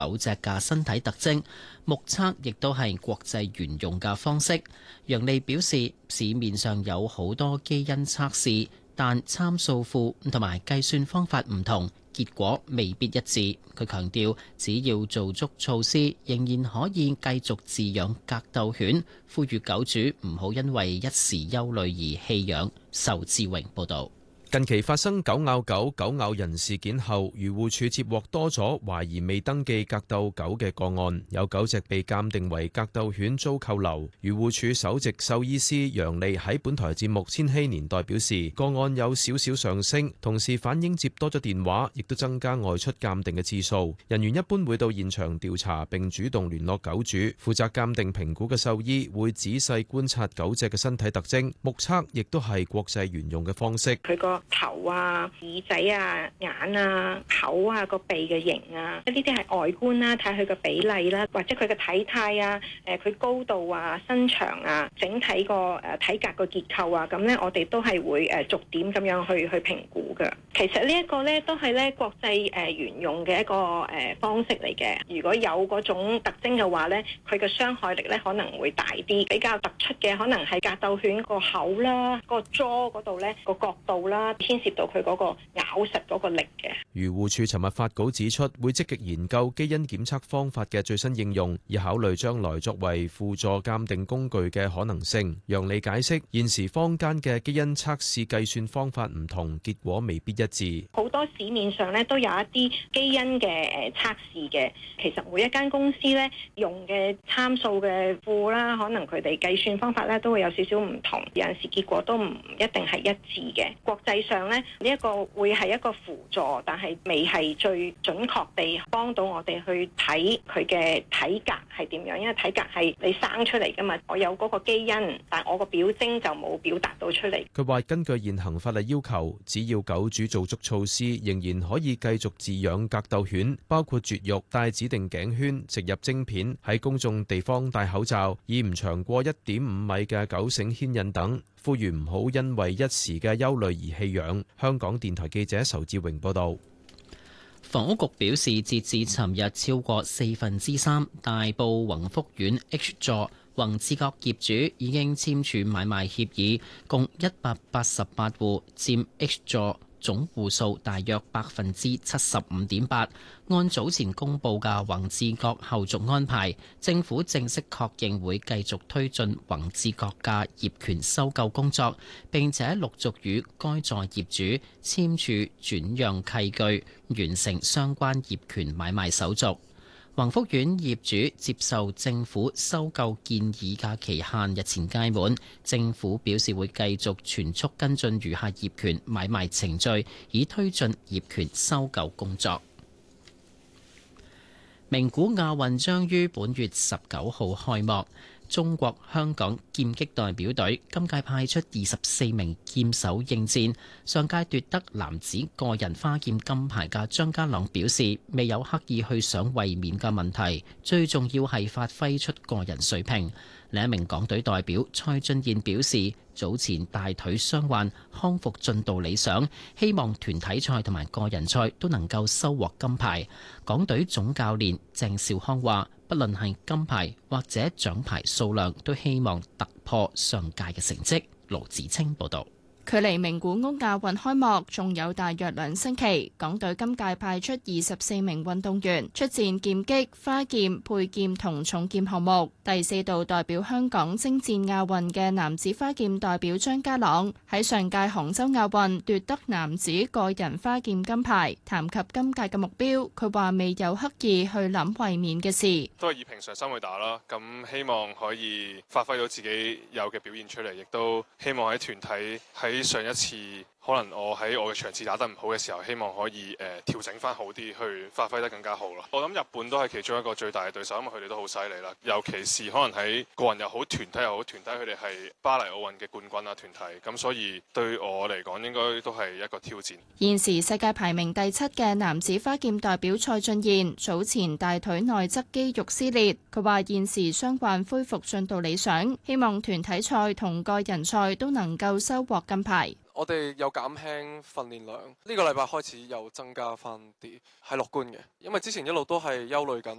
狗隻嘅身體特徵，目測亦都係國際沿用嘅方式。楊利表示，市面上有好多基因測試，但參數庫同埋計算方法唔同，結果未必一致。佢強調，只要做足措施，仍然可以繼續飼養格鬥犬，呼籲狗主唔好因為一時憂慮而棄養。仇志榮報導。 近期發生狗咬狗、狗咬人事件後，漁護署接獲多咗懷疑未登記格鬥狗嘅個案，有狗隻被鑑定為格鬥犬遭扣留。漁護署首席獸醫師楊利喺本台節目《千禧年代》表示，個案有少少上升，同時反映接多咗電話，亦都增加外出鑑定嘅次數。人員一般會到現場調查並主動聯絡狗主，負責鑑定評估嘅獸醫會仔細觀察狗隻嘅身體特徵，目測亦都係國際沿用嘅方式。 佢個頭啊、耳仔啊、眼啊、口啊、個鼻嘅形啊，呢啲係外觀啦，睇佢個比例啦，或者佢嘅體態啊、佢高度啊、身長啊、整體個體格個結構啊，咁咧我哋都係會逐點咁樣去評估嘅。其實呢一個咧都係咧國際沿用嘅一個方式嚟嘅。如果有嗰種特徵嘅話咧，佢嘅傷害力咧可能會大啲。比較突出嘅可能係格鬥犬個口啦、個 jaw 嗰度咧個角度啦。牽涉到佢嗰個咬實嗰個力嘅。 漁護署尋日發稿指出，會積極研究基因檢測方法嘅最新應用，以考慮將來作為輔助鑑定工具嘅可能性。楊利解釋，現時坊間嘅基因測試計算方法唔同，結果未必一致。 好多市面上咧都有一啲基因嘅測試嘅，其實每一間公司咧用嘅參數嘅庫啦，可能佢哋計算方法咧都會有少少唔同，有陣時結果都唔一定係一致嘅。國際上咧呢一個會係一個輔助，但係未係最準確地幫到我哋去睇佢嘅體格係點樣，因為體格係你生出嚟噶嘛，我有嗰個基因，但我個表徵就冇表達到出嚟。 佢話根據現行法例要求，只要狗主做足措施，仍然可以繼續飼養格鬥犬，包括絕育、戴指定頸圈、植入晶片、喺公眾地方戴口罩、以唔長過1.5米嘅狗繩牽引等。呼籲唔好因為一時嘅憂慮而棄養。香港電台記者仇志榮報導。 房屋局表示，截至尋日，超過3/4大埔宏福苑 H 座宏志閣業主已經簽署買賣協議，共188戶，佔 H 座總戶數大約75.8%。按早前公布嘅宏志閣後續安排，政府正式確認會繼續推進宏志閣嘅業權收購工作，並且陸續與該座業主簽署轉讓契據，完成相關業權買賣手續。宏福苑業主接受政府收購建議嘅期限日前屆滿，政府表示會繼續全速跟進餘下業權買賣程序，以推進業權收購工作。名古亞運將於本月19號開幕。中國香港劍擊代表隊今屆派出24名劍手應戰。上屆奪得男子個人花劍金牌嘅張家朗表示，未有刻意去想衛冕嘅問題，最重要係發揮出個人水平。另一名港隊代表蔡俊彥表示，早前大腿傷患康復進度理想，希望團體賽同埋個人賽都能夠收穫金牌。港隊總教練鄭兆康話，不論係金牌或者獎牌數量，都希望突破上屆嘅成績。盧子清報導。 距離名古屋亞運開幕仲有大約2星期，港隊今屆派出24名運動員出戰劍擊、花劍、佩劍同重劍項目。第4度代表香港征戰亞運嘅男子花劍代表張家朗喺上屆杭州亞運奪得男子個人花劍金牌。談及今屆嘅目標，佢話未有刻意去諗衛冕嘅事， 都係以平常心去打啦。咁希望可以發揮到自己有嘅表現出嚟，亦都希望喺團體喺上一次可能我喺我嘅場次打得唔好嘅時候，希望可以調整翻好啲，去發揮得更加好咯。我諗日本都係其中一個最大嘅對手，因為佢哋都好犀利啦。尤其是可能喺個人又好，團體又好，團體佢哋係巴黎奧運嘅冠軍啊，團體咁，所以對我嚟講應該都係一個挑戰。 現時世界排名第7嘅男子花劍代表蔡俊彥早前大腿內側肌肉撕裂，佢話現時傷患恢復進度理想，希望團體賽同個人賽都能夠收穫金牌。 我哋有減輕訓練量，呢個禮拜開始又增加翻啲，係樂觀嘅，因為之前一路都係憂慮緊